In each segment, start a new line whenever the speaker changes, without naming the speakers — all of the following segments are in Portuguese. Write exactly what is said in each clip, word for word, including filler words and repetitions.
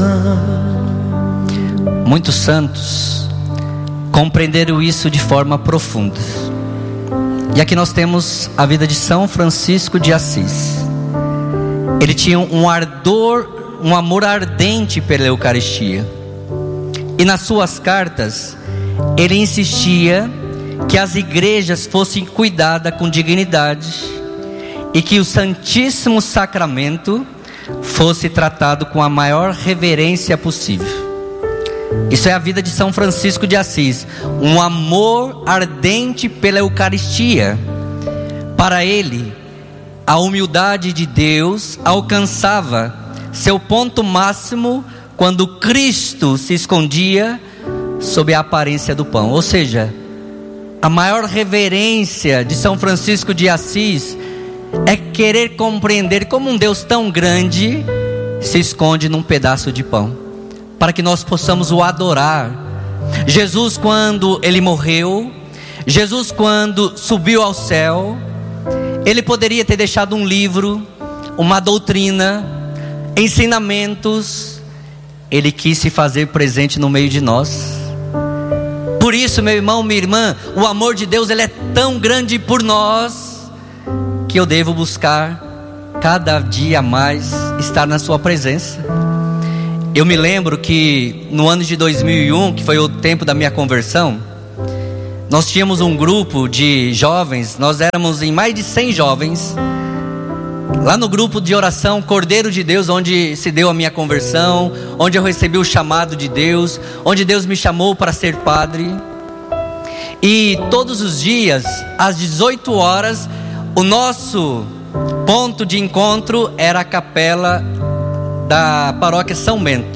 Muitos santos compreenderam isso de forma profunda. E aqui nós temos a vida de São Francisco de Assis. Ele tinha um ardor, um amor ardente pela Eucaristia. E nas suas cartas, ele insistia que as igrejas fossem cuidadas com dignidade e que o Santíssimo Sacramento fosse tratado com a maior reverência possível. Isso é a vida de São Francisco de Assis, um amor ardente pela Eucaristia. Para ele, a humildade de Deus alcançava seu ponto máximo quando Cristo se escondia sob a aparência do pão. Ou seja, a maior reverência de São Francisco de Assis é querer compreender como um Deus tão grande se esconde num pedaço de pão, para que nós possamos o adorar. Jesus, quando ele morreu, Jesus, quando subiu ao céu, ele poderia ter deixado um livro, uma doutrina, ensinamentos. Ele quis se fazer presente no meio de nós. Por isso, meu irmão, minha irmã, o amor de Deus, ele é tão grande por nós, que eu devo buscar cada dia mais estar na sua presença. Eu me lembro que no ano de dois mil e um, que foi o tempo da minha conversão, nós tínhamos um grupo de jovens, nós éramos em mais de cem jovens, lá no grupo de oração Cordeiro de Deus, onde se deu a minha conversão, onde eu recebi o chamado de Deus, onde Deus me chamou para ser padre. E todos os dias, às dezoito horas, o nosso ponto de encontro era a capela da paróquia São Bento.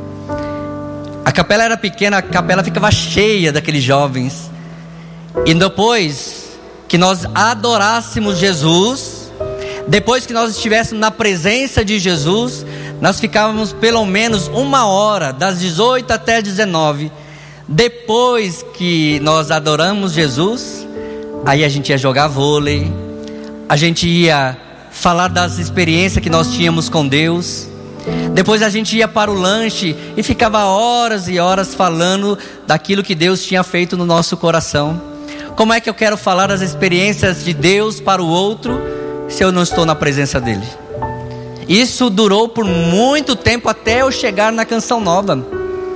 A capela era pequena, a capela ficava cheia daqueles jovens. E depois que nós adorássemos Jesus, depois que nós estivéssemos na presença de Jesus, nós ficávamos pelo menos uma hora, das dezoito até as dezenove. Depois que nós adoramos Jesus, aí a gente ia jogar vôlei, a gente ia falar das experiências que nós tínhamos com Deus. Depois a gente ia para o lanche e ficava horas e horas falando daquilo que Deus tinha feito no nosso coração. Como é que eu quero falar das experiências de Deus para o outro se eu não estou na presença dele? Isso durou por muito tempo até eu chegar na Canção Nova.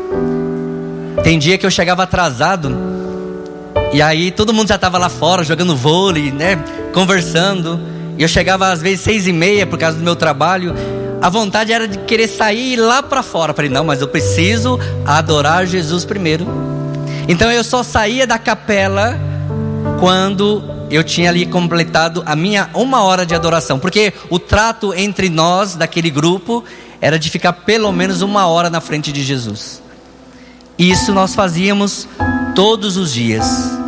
Tem dia que eu chegava atrasado e aí todo mundo já estava lá fora jogando vôlei, né, conversando. E eu chegava às vezes seis e meia por causa do meu trabalho. A vontade era de querer sair e ir lá para fora. Falei, não, mas eu preciso adorar Jesus primeiro. Então eu só saía da capela quando eu tinha ali completado a minha uma hora de adoração. Porque o trato entre nós, daquele grupo, era de ficar pelo menos uma hora na frente de Jesus. Isso nós fazíamos todos os dias.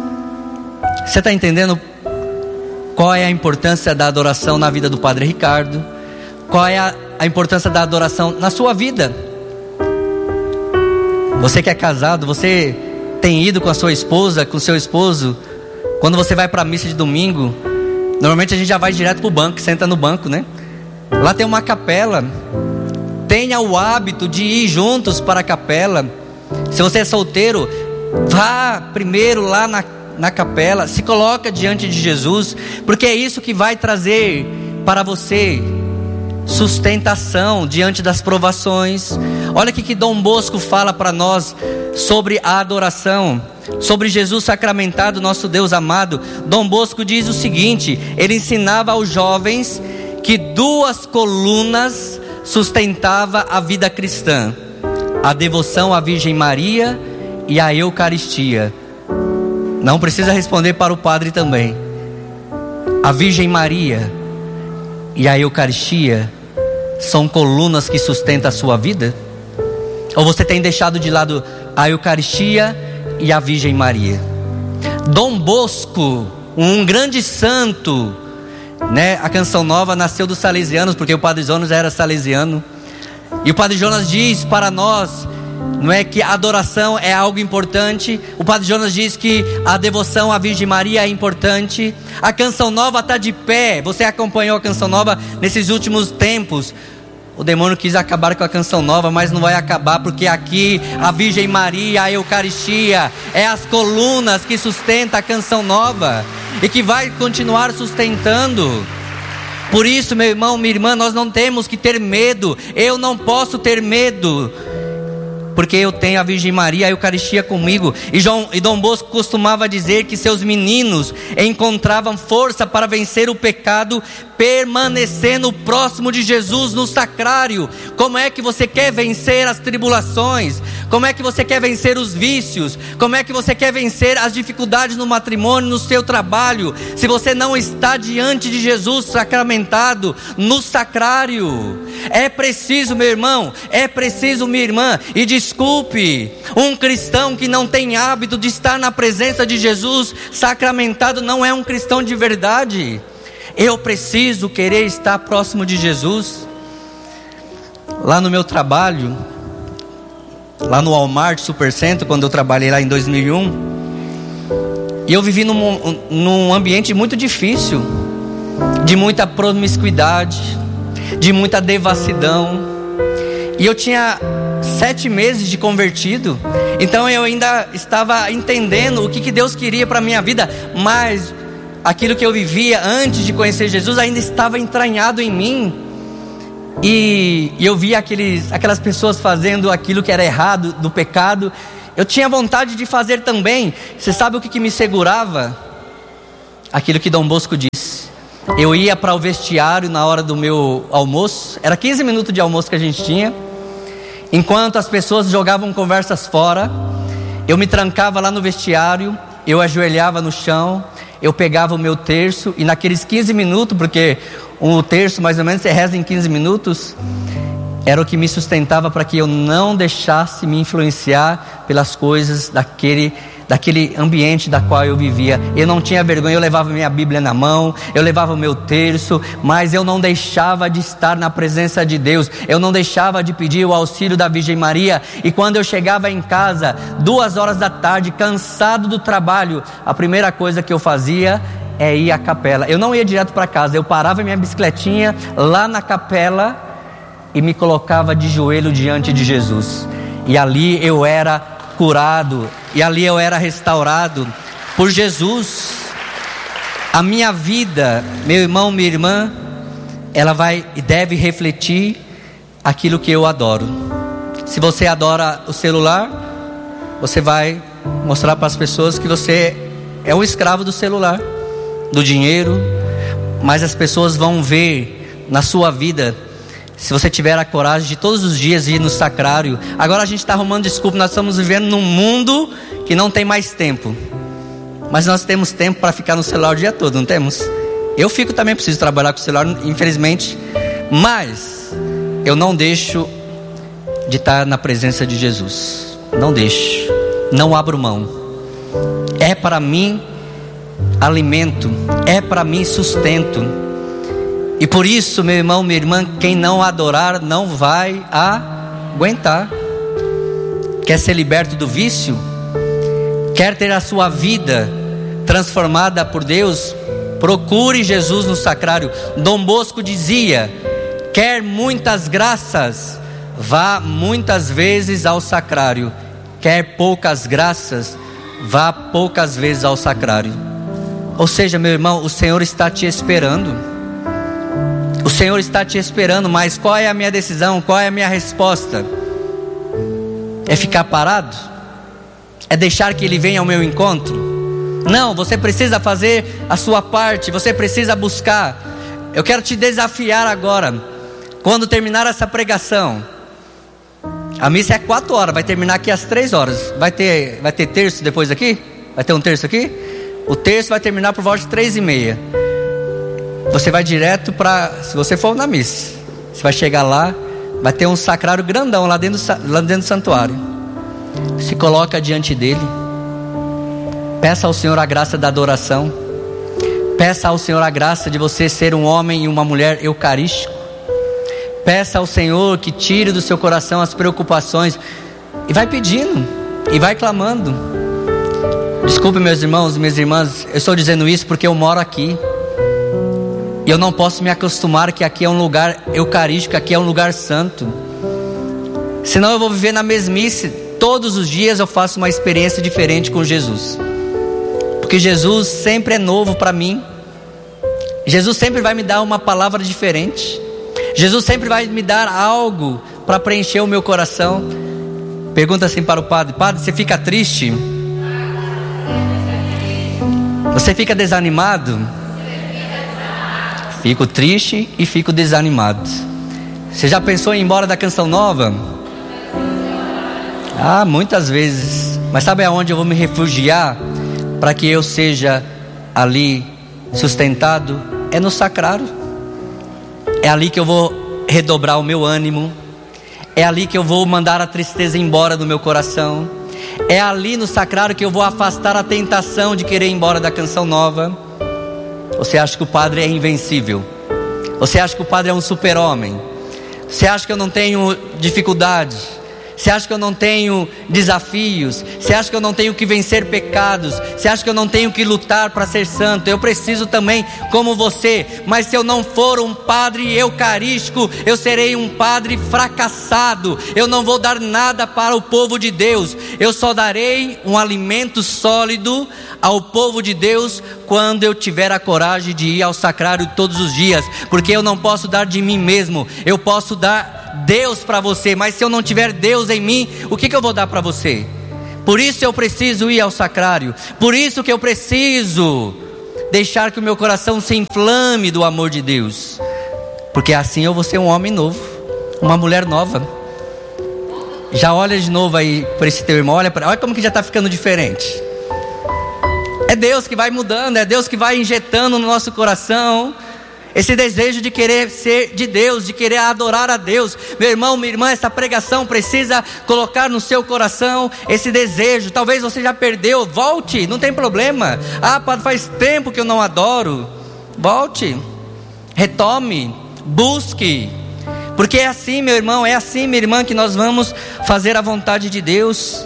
Você está entendendo qual é a importância da adoração na vida do Padre Ricardo? Qual é a, a importância da adoração na sua vida? Você que é casado, você tem ido com a sua esposa, com o seu esposo? Quando você vai para a missa de domingo, normalmente a gente já vai direto para o banco, senta no banco, né? Lá tem uma capela. Tenha o hábito de ir juntos para a capela. Se você é solteiro, vá primeiro lá na, na capela, se coloca diante de Jesus, porque é isso que vai trazer para você sustentação diante das provações. Olha o que Dom Bosco fala para nós sobre a adoração, sobre Jesus sacramentado, nosso Deus amado. Dom Bosco diz o seguinte: ele ensinava aos jovens que duas colunas sustentava a vida cristã: a devoção à Virgem Maria e a Eucaristia. Não precisa responder para o padre também. A Virgem Maria e a Eucaristia são colunas que sustentam a sua vida? Ou você tem deixado de lado a Eucaristia e a Virgem Maria? Dom Bosco, um grande santo, né? A Canção Nova nasceu dos salesianos, porque o Padre Jonas era salesiano. E o Padre Jonas diz para nós, não é, que a adoração é algo importante. O Padre Jonas diz que a devoção à Virgem Maria é importante. A Canção Nova está de pé. Você acompanhou a Canção Nova nesses últimos tempos. O demônio quis acabar com a Canção Nova, mas não vai acabar, porque aqui a Virgem Maria, a Eucaristia, é as colunas que sustentam a Canção Nova e que vai continuar sustentando. Por isso, meu irmão, minha irmã, nós não temos que ter medo. Eu não posso ter medo, porque eu tenho a Virgem Maria, a Eucaristia comigo. E, João, e Dom Bosco costumava dizer que seus meninos encontravam força para vencer o pecado, permanecendo próximo de Jesus no sacrário. Como é que você quer vencer as tribulações? Como é que você quer vencer os vícios? Como é que você quer vencer as dificuldades no matrimônio, no seu trabalho, se você não está diante de Jesus sacramentado no sacrário? É preciso, meu irmão, é preciso, minha irmã, e desculpe, um cristão que não tem hábito de estar na presença de Jesus sacramentado não é um cristão de verdade. Eu preciso querer estar próximo de Jesus. Lá no meu trabalho, lá no Walmart Supercentro, quando eu trabalhei lá em dois mil e um, e eu vivi num, num ambiente muito difícil, de muita promiscuidade, de muita devassidão, e eu tinha sete meses de convertido, então eu ainda estava entendendo o que, que Deus queria para a minha vida, mas aquilo que eu vivia antes de conhecer Jesus ainda estava entranhado em mim. E, e eu via aqueles, aquelas pessoas fazendo aquilo que era errado, do pecado. Eu tinha vontade de fazer também. Você sabe o que, que me segurava? Aquilo que Dom Bosco disse. Eu ia para o vestiário na hora do meu almoço. Era quinze minutos de almoço que a gente tinha. Enquanto as pessoas jogavam conversas fora, eu me trancava lá no vestiário. Eu ajoelhava no chão, eu pegava o meu terço, e naqueles quinze minutos, porque um terço mais ou menos você reza em quinze minutos, era o que me sustentava para que eu não deixasse me influenciar pelas coisas daquele, daquele ambiente da qual eu vivia. Eu não tinha vergonha, eu levava minha Bíblia na mão, eu levava o meu terço, mas eu não deixava de estar na presença de Deus, eu não deixava de pedir o auxílio da Virgem Maria. E quando eu chegava em casa, duas horas da tarde, cansado do trabalho, a primeira coisa que eu fazia é ir à capela. Eu não ia direto para casa, eu parava minha bicicletinha lá na capela e me colocava de joelho diante de Jesus, e ali eu era curado, e ali eu era restaurado por Jesus. A minha vida, meu irmão, minha irmã, ela vai e deve refletir aquilo que eu adoro. Se você adora o celular, você vai mostrar para as pessoas que você é um escravo do celular, do dinheiro, mas as pessoas vão ver na sua vida, se você tiver a coragem de todos os dias ir no sacrário. Agora a gente está arrumando desculpa, nós estamos vivendo num mundo que não tem mais tempo, mas nós temos tempo para ficar no celular o dia todo, não temos? Eu fico também, preciso trabalhar com o celular, infelizmente, mas eu não deixo de estar na presença de Jesus, não deixo, não abro mão. É para mim alimento, é para mim sustento. E por isso, meu irmão, minha irmã, quem não adorar não vai aguentar. Quer ser liberto do vício? Quer ter a sua vida transformada por Deus? Procure Jesus no sacrário. Dom Bosco dizia: quer muitas graças, vá muitas vezes ao sacrário. Quer poucas graças, vá poucas vezes ao sacrário. Ou seja, meu irmão, o Senhor está te esperando. O Senhor está te esperando, mas qual é a minha decisão? Qual é a minha resposta? É ficar parado? É deixar que Ele venha ao meu encontro? Não, você precisa fazer a sua parte, você precisa buscar. Eu quero te desafiar agora, quando terminar essa pregação. A missa é quatro horas, vai terminar aqui às três horas. Vai ter, vai ter terço depois aqui? Vai ter um terço aqui? O terço vai terminar por volta de três e meia. Você vai direto para, se você for na missa, você vai chegar lá, vai ter um sacrário grandão lá dentro, lá dentro do santuário. Se coloca diante dele, peça ao Senhor a graça da adoração, peça ao Senhor a graça de você ser um homem e uma mulher eucarístico, peça ao Senhor que tire do seu coração as preocupações, e vai pedindo, e vai clamando. Desculpe, meus irmãos e minhas irmãs, eu estou dizendo isso porque eu moro aqui. E eu não posso me acostumar que aqui é um lugar eucarístico, aqui é um lugar santo. Senão eu vou viver na mesmice. Todos os dias eu faço uma experiência diferente com Jesus. Porque Jesus sempre é novo para mim. Jesus sempre vai me dar uma palavra diferente. Jesus sempre vai me dar algo para preencher o meu coração. Pergunta assim para o padre: padre, você fica triste? Você fica desanimado? Fico triste e fico desanimado. Você já pensou em ir embora da Canção Nova? Ah, muitas vezes. Mas sabe aonde eu vou me refugiar para que eu seja ali sustentado? É no sacrário. É ali que eu vou redobrar o meu ânimo. É ali que eu vou mandar a tristeza embora do meu coração. É ali no sacrário que eu vou afastar a tentação de querer ir embora da Canção Nova. Você acha que o padre é invencível? Você acha que o padre é um super-homem? Você acha que eu não tenho dificuldade? Você acha que eu não tenho desafios? Você acha que eu não tenho que vencer pecados? Você acha que eu não tenho que lutar para ser santo? Eu preciso também, como você. Mas se eu não for um padre eucarístico, eu serei um padre fracassado. Eu não vou dar nada para o povo de Deus. Eu só darei um alimento sólido ao povo de Deus quando eu tiver a coragem de ir ao sacrário todos os dias. Porque eu não posso dar de mim mesmo. Eu posso dar Deus para você, mas se eu não tiver Deus em mim, o que, que eu vou dar para você? Por isso eu preciso ir ao sacrário. Por isso que eu preciso deixar que o meu coração se inflame do amor de Deus. Porque assim eu vou ser um homem novo, uma mulher nova. Já olha de novo aí para esse teu irmão. Olha, pra, olha como que já está ficando diferente. É Deus que vai mudando, é Deus que vai injetando no nosso coração esse desejo de querer ser de Deus, de querer adorar a Deus. Meu irmão, minha irmã, essa pregação precisa colocar no seu coração esse desejo. Talvez você já perdeu, volte, não tem problema. Ah, padre, faz tempo que eu não adoro. Volte, retome, busque. Porque é assim, meu irmão, é assim, minha irmã, que nós vamos fazer a vontade de Deus.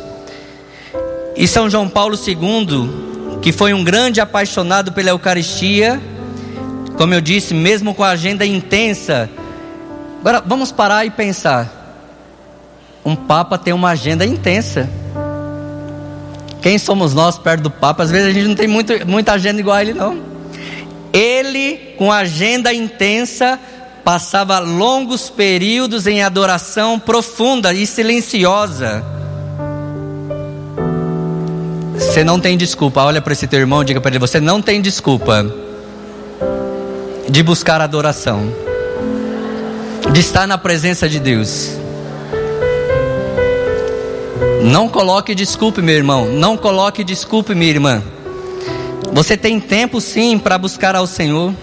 E São João Paulo segundo, que foi um grande apaixonado pela Eucaristia, como eu disse, mesmo com a agenda intensa. Agora vamos parar e pensar. Um Papa tem uma agenda intensa. Quem somos nós perto do Papa? Às vezes a gente não tem muito, muita agenda igual a ele não. Ele, com agenda intensa, passava longos períodos em adoração profunda e silenciosa. Você não tem desculpa. Olha para esse teu irmão e diga para ele: você não tem desculpa de buscar adoração, de estar na presença de Deus. Não coloque desculpa, meu irmão. Não coloque desculpa, minha irmã. Você tem tempo sim para buscar ao Senhor.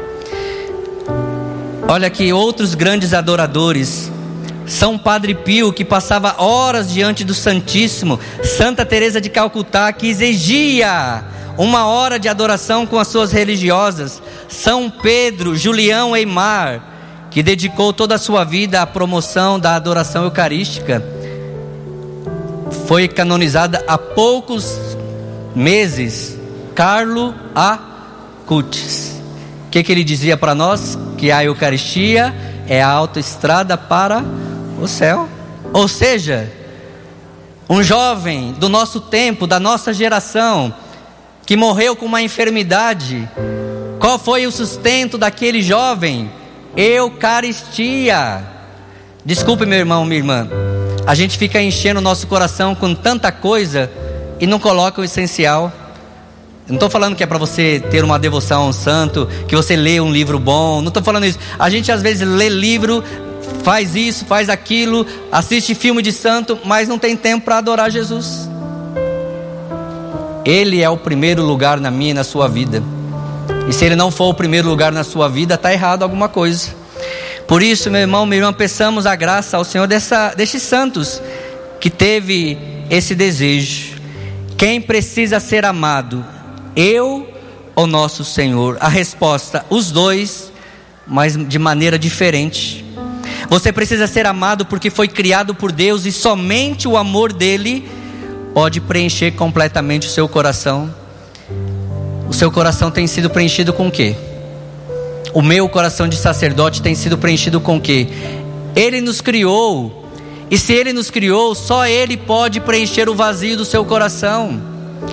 Olha aqui outros grandes adoradores. São Padre Pio, que passava horas diante do Santíssimo. Santa Teresa de Calcutá, que exigia uma hora de adoração com as suas religiosas. São Pedro, Julião Eymar, que dedicou toda a sua vida à promoção da adoração eucarística. Foi canonizada há poucos meses Carlo Acutis. O que, que ele dizia para nós? Que a Eucaristia é a autoestrada para o céu. Ou seja, um jovem do nosso tempo, da nossa geração, que morreu com uma enfermidade. Qual foi o sustento daquele jovem? Eucaristia. Desculpe, meu irmão, minha irmã, a gente fica enchendo o nosso coração com tanta coisa e não coloca o essencial. Não estou falando que é para você ter uma devoção a um santo, que você lê um livro bom. Não estou falando isso. A gente às vezes lê livro, faz isso, faz aquilo, assiste filme de santo, mas não tem tempo para adorar Jesus. Ele é o primeiro lugar na minha e na sua vida. E se Ele não for o primeiro lugar na sua vida, está errado alguma coisa. Por isso, meu irmão, minha irmã, peçamos a graça ao Senhor dessa, destes santos que teve esse desejo. Quem precisa ser amado? Eu ou nosso Senhor? A resposta: os dois, mas de maneira diferente. Você precisa ser amado porque foi criado por Deus, e somente o amor dele pode preencher completamente o seu coração. O seu coração tem sido preenchido com o quê? O meu coração de sacerdote tem sido preenchido com o quê? Ele nos criou, e se Ele nos criou, só Ele pode preencher o vazio do seu coração.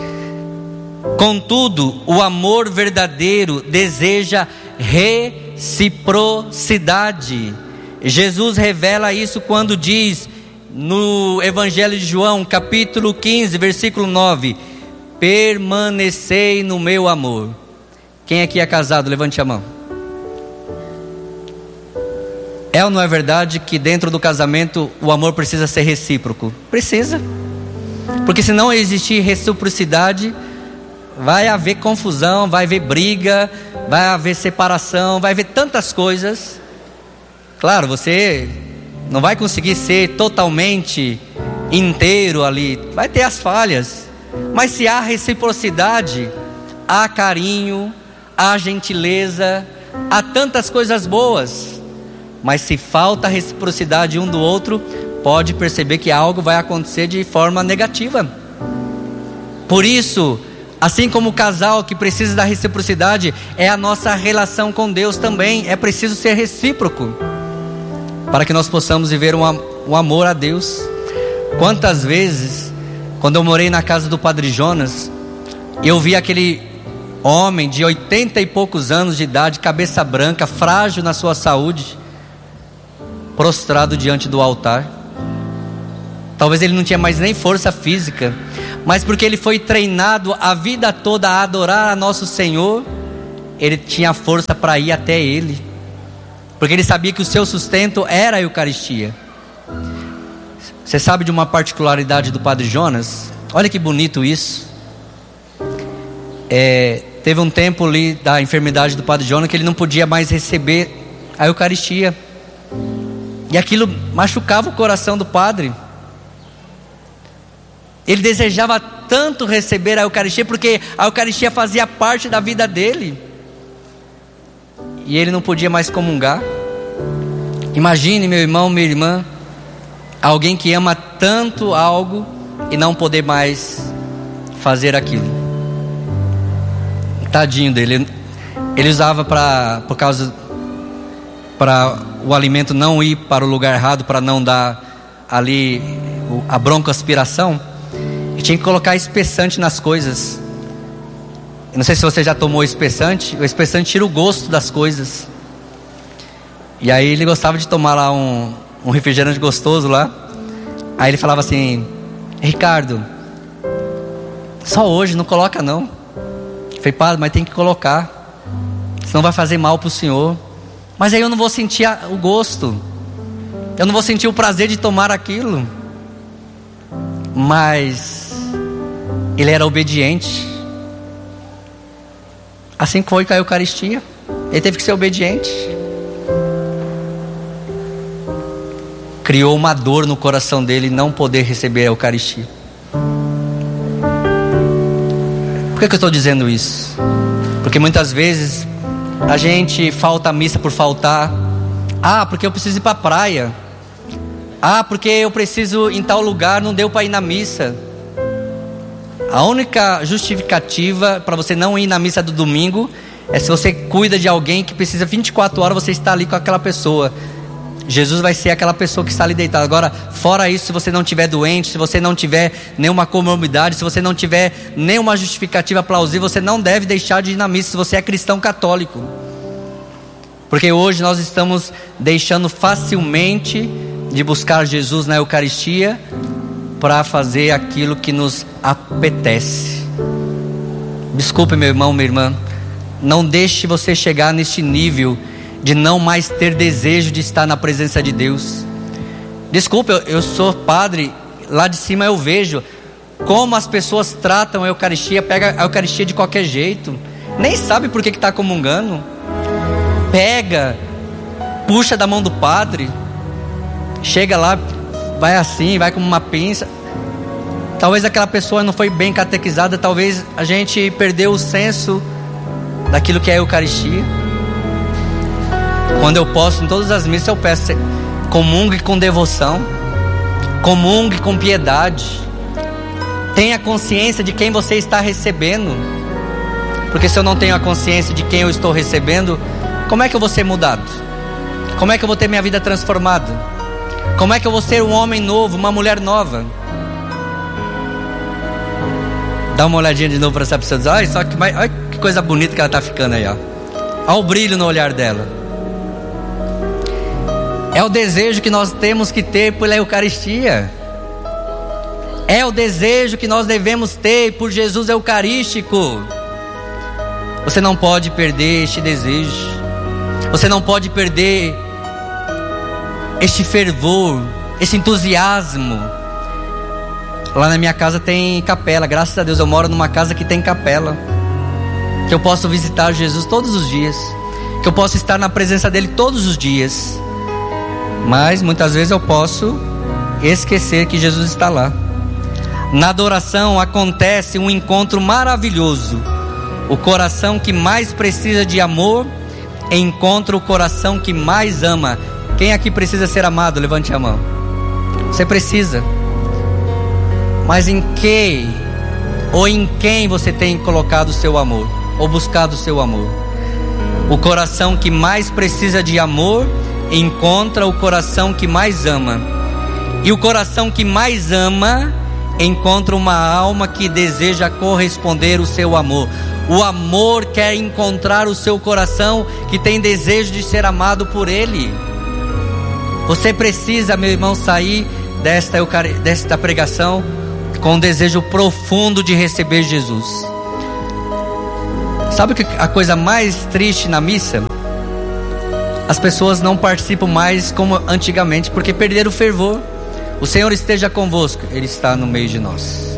Contudo, o amor verdadeiro deseja reciprocidade. Jesus revela isso quando diz no Evangelho de João, capítulo quinze, versículo nove: permanecei no meu amor. Quem aqui é casado? Levante a mão. É ou não é verdade que dentro do casamento o amor precisa ser recíproco? Precisa. Porque se não existir reciprocidade, vai haver confusão, vai haver briga, vai haver separação, vai haver tantas coisas. Claro, você não vai conseguir ser totalmente inteiro ali, vai ter as falhas. Mas se há reciprocidade, há carinho, há gentileza, há tantas coisas boas. Mas se falta reciprocidade um do outro, pode perceber que algo vai acontecer de forma negativa. Por isso, assim como o casal que precisa da reciprocidade, é a nossa relação com Deus também. É preciso ser recíproco, para que nós possamos viver um, um amor a Deus. Quantas vezes, quando eu morei na casa do Padre Jonas, eu vi aquele homem de oitenta e poucos anos de idade, cabeça branca, frágil na sua saúde, prostrado diante do altar. Talvez ele não tinha mais nem força física, mas porque ele foi treinado a vida toda a adorar a nosso Senhor, ele tinha força para ir até Ele, porque ele sabia que o seu sustento era a Eucaristia. Você sabe de uma particularidade do Padre Jonas? Olha que bonito isso. É, teve um tempo ali da enfermidade do Padre Jonas que ele não podia mais receber a Eucaristia, e aquilo machucava o coração do padre. Ele desejava tanto receber a Eucaristia, porque a Eucaristia fazia parte da vida dele, e ele não podia mais comungar. Imagine, meu irmão, minha irmã, alguém que ama tanto algo e não poder mais fazer aquilo. Tadinho dele. Ele usava para, por causa para o alimento não ir para o lugar errado, para não dar ali a broncoaspiração, e tinha que colocar espessante nas coisas. Eu não sei se você já tomou espessante. O espessante tira o gosto das coisas. E aí ele gostava de tomar lá um, um refrigerante gostoso lá. Aí ele falava assim: Ricardo, só hoje, não coloca não. Eu falei: padre, mas tem que colocar, senão vai fazer mal para o senhor. Mas aí eu não vou sentir a, o gosto, eu não vou sentir o prazer de tomar aquilo. Mas ele era obediente. Assim foi com a Eucaristia, ele teve que ser obediente. Criou uma dor no coração dele não poder receber a Eucaristia. Por que, que eu estou dizendo isso? Porque muitas vezes a gente falta a missa por faltar. Ah, porque eu preciso ir para a praia. Ah, porque eu preciso ir em tal lugar, não deu para ir na missa. A única justificativa para você não ir na missa do domingo é se você cuida de alguém que precisa vinte e quatro horas, você está ali com aquela pessoa. Jesus vai ser aquela pessoa que está ali deitada. Agora, fora isso, se você não tiver doente, se você não tiver nenhuma comorbidade, se você não tiver nenhuma justificativa plausível, você não deve deixar de ir na missa se você é cristão católico. Porque hoje nós estamos deixando facilmente de buscar Jesus na Eucaristia para fazer aquilo que nos apetece. Desculpe, meu irmão, minha irmã, não deixe você chegar neste nível de não mais ter desejo de estar na presença de Deus. Desculpe, eu, eu sou padre, lá de cima eu vejo como as pessoas tratam a Eucaristia, pega a Eucaristia de qualquer jeito, nem sabe por que está comungando, pega, puxa da mão do padre, chega lá, vai assim, vai como uma pinça. Talvez aquela pessoa não foi bem catequizada, talvez a gente perdeu o senso daquilo que é a Eucaristia. Quando eu posso, em todas as missas eu peço: comungue com devoção, comungue com piedade, tenha consciência de quem você está recebendo. Porque se eu não tenho a consciência de quem eu estou recebendo, Como é que eu vou ser mudado? Como é que eu vou ter minha vida transformada? Como é que eu vou ser um homem novo, uma mulher nova? Dá uma olhadinha de novo para essa pessoa. Olha só que, olha que coisa bonita que ela está ficando aí, ó. Olha o brilho no olhar dela. É o desejo que nós temos que ter pela Eucaristia. É o desejo que nós devemos ter por Jesus Eucarístico. Você não pode perder este desejo. Você não pode perder este fervor, esse entusiasmo. Lá na minha casa tem capela. Graças a Deus eu moro numa casa que tem capela, que eu posso visitar Jesus todos os dias, que eu posso estar na presença dele todos os dias. Mas muitas vezes eu posso esquecer que Jesus está lá. Na adoração acontece um encontro maravilhoso. O coração que mais precisa de amor encontra o coração que mais ama. Quem aqui precisa ser amado? Levante a mão. Você precisa. Mas em que ou em quem você tem colocado o seu amor? Ou buscado o seu amor? O coração que mais precisa de amor encontra o coração que mais ama. E o coração que mais ama encontra uma alma que deseja corresponder o seu amor. O amor quer encontrar o seu coração que tem desejo de ser amado por ele. Você precisa, meu irmão, sair desta, desta pregação com um desejo profundo de receber Jesus. Sabe que a coisa mais triste na missa? As pessoas não participam mais como antigamente, porque perderam o fervor. O Senhor esteja convosco, Ele está no meio de nós.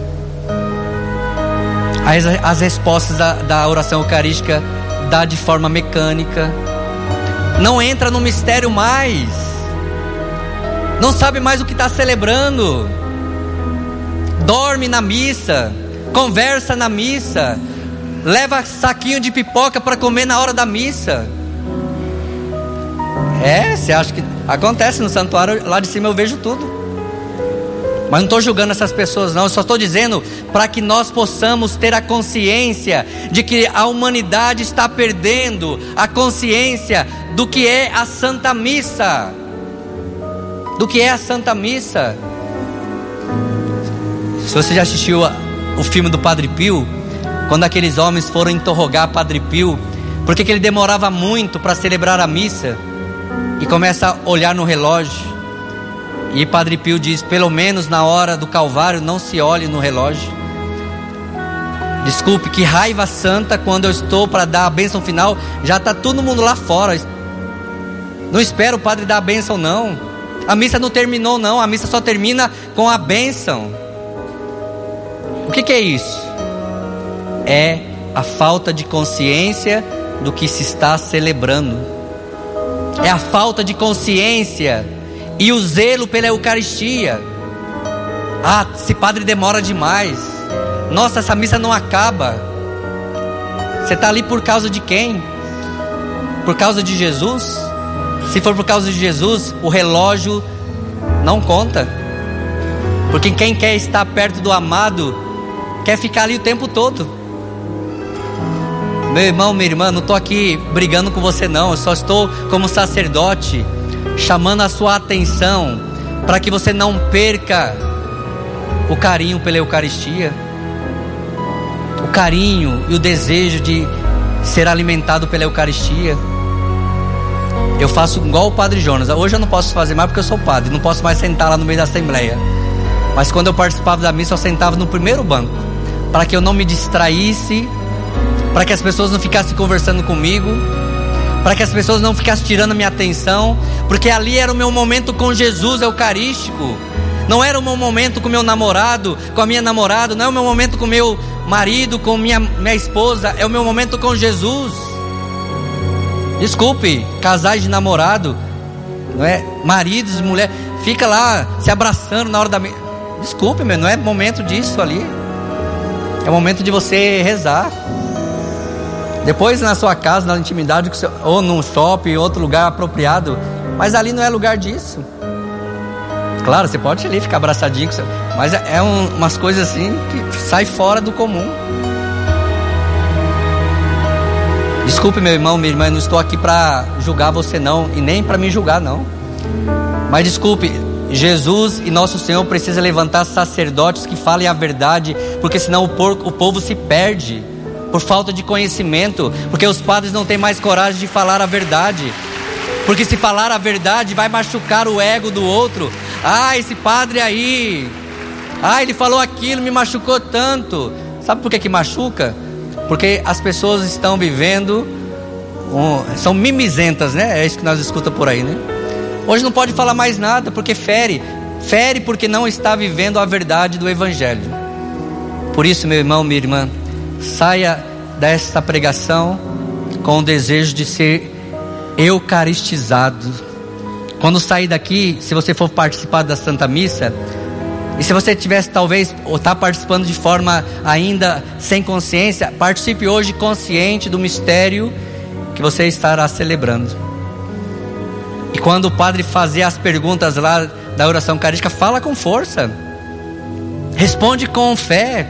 As, as respostas da, da oração eucarística dá de forma mecânica. Não entra no mistério mais. Não sabe mais o que está celebrando. Dorme na missa, conversa na missa, leva saquinho de pipoca para comer na hora da missa. É, você acha que acontece no santuário? Lá de cima eu vejo tudo. Mas não estou julgando essas pessoas não, eu só estou dizendo para que nós possamos ter a consciência de que a humanidade está perdendo a consciência do que é a Santa Missa. Do que é a Santa Missa. Se você já assistiu a, o filme do Padre Pio, quando aqueles homens foram interrogar Padre Pio, por que que ele demorava muito para celebrar a missa, e começa a olhar no relógio, e Padre Pio diz: pelo menos na hora do Calvário não se olhe no relógio. Desculpe, que raiva santa quando eu estou para dar a bênção final, já está todo mundo lá fora. Não espero o padre dar a bênção não. A missa não terminou não, a missa só termina com a bênção. O que que é isso? É a falta de consciência do que se está celebrando. É a falta de consciência e o zelo pela Eucaristia. Ah, esse padre demora demais. Nossa, essa missa não acaba. Você está ali por causa de quem? Por causa de Jesus? Se for por causa de Jesus, o relógio não conta. Porque quem quer estar perto do amado quer ficar ali o tempo todo. Meu irmão, minha irmã, não estou aqui brigando com você não. Eu só estou como sacerdote chamando a sua atenção para que você não perca o carinho pela Eucaristia, o carinho e o desejo de ser alimentado pela Eucaristia. Eu faço igual o Padre Jonas. Hoje eu não posso fazer mais porque eu sou padre, não posso mais sentar lá no meio da assembleia. Mas quando eu participava da missa, eu sentava no primeiro banco, para que eu não me distraísse, para que as pessoas não ficassem conversando comigo, para que as pessoas não ficassem tirando minha atenção, porque ali era o meu momento com Jesus Eucarístico. Não era o meu momento com meu namorado, com a minha namorada, não é o meu momento com meu marido, com minha, minha esposa, é o meu momento com Jesus. Desculpe, casais de namorado, não é? Maridos, mulheres, fica lá se abraçando na hora da... Desculpe, meu, não é momento disso ali. É momento de você rezar. Depois na sua casa, na intimidade, ou num shopping, outro lugar apropriado, mas ali não é lugar disso. Claro, você pode ir ali ficar abraçadinho, mas é um, umas coisas assim que sai fora do comum. Desculpe, meu irmão, minha irmã, eu não estou aqui para julgar você não, e nem para me julgar não. Mas desculpe, Jesus e nosso Senhor precisa levantar sacerdotes que falem a verdade, porque senão o, porco, o povo se perde por falta de conhecimento, porque os padres não têm mais coragem de falar a verdade, porque se falar a verdade vai machucar o ego do outro. Ah, esse padre aí, ah, ele falou aquilo, me machucou tanto. Sabe por que que machuca? Porque as pessoas estão vivendo, um, são mimizentas, né? É isso que nós escutamos por aí, né? Hoje não pode falar mais nada, porque fere, fere porque não está vivendo a verdade do Evangelho. Por isso, meu irmão, minha irmã, saia desta pregação com o desejo de ser eucaristizado. Quando sair daqui, se você for participar da Santa Missa, e se você tivesse talvez, ou está participando de forma ainda sem consciência, participe hoje consciente do mistério que você estará celebrando. E quando o padre fazer as perguntas lá da oração eucarística, fala com força, responde com fé,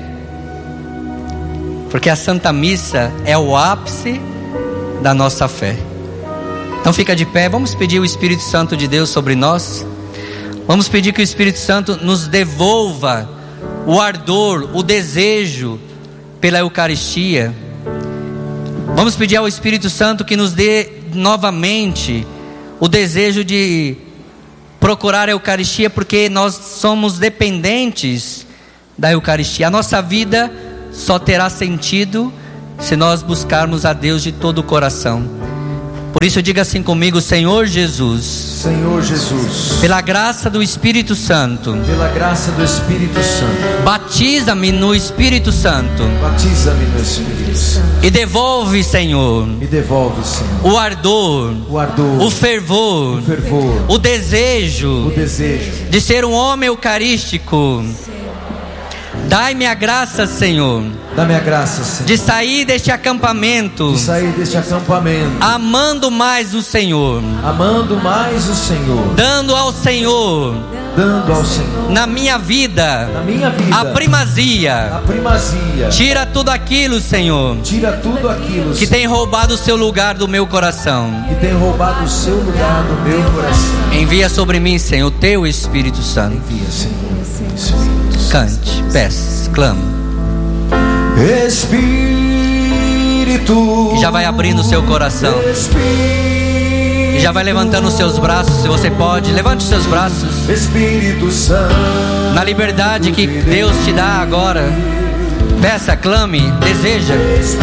porque a Santa Missa é o ápice da nossa fé. Então fica de pé, vamos pedir o Espírito Santo de Deus sobre nós. Vamos pedir que o Espírito Santo nos devolva o ardor, o desejo pela Eucaristia. Vamos pedir ao Espírito Santo que nos dê novamente o desejo de procurar a Eucaristia, porque nós somos dependentes da Eucaristia. A nossa vida só terá sentido se nós buscarmos a Deus de todo o coração. Por isso diga assim comigo: Senhor Jesus,
Senhor Jesus,
pela graça do Espírito Santo,
pela graça do Espírito Santo,
batiza-me no Espírito Santo,
batiza-me no Espírito Santo,
e devolve, Senhor,
e devolve, Senhor,
o ardor,
o ardor,
o fervor,
o fervor,
o desejo,
o desejo
de ser um homem eucarístico. Dai-me a graça, Senhor,
dá-me a graça, Senhor,
de sair deste acampamento,
de sair deste acampamento,
amando mais o Senhor,
amando mais o Senhor,
dando ao Senhor,
dando ao Senhor,
na minha vida,
na minha vida,
a primazia.
a primazia.
Tira tudo aquilo, Senhor,
Tira tudo aquilo,
que
Senhor,
tem roubado o seu lugar do meu coração.
que tem roubado o seu lugar no meu coração.
Envia sobre mim, Senhor, o teu Espírito Santo.
Envia, Senhor, Espírito Santo.
Cante, peça, clame.
Espírito,
E já vai abrindo o seu coração.
Espírito,
E já vai levantando os seus braços, se você pode. Levante os seus braços.
Espírito Santo,
Na liberdade que Deus te dá agora. Peça, clame, deseja.
Espírito,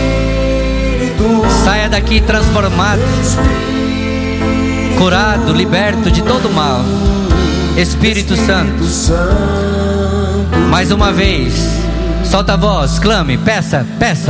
Saia daqui transformado, curado, liberto de todo mal. Espírito Santo,
Santo.
mais uma vez, solta a voz, clame, peça, peça.